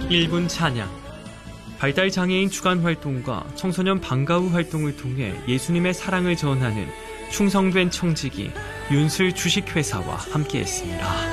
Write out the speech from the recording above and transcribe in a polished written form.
1분 찬양. 발달장애인 주간 활동과 청소년 방과후 활동을 통해 예수님의 사랑을 전하는 충성된 청지기 윤슬 주식회사와 함께했습니다.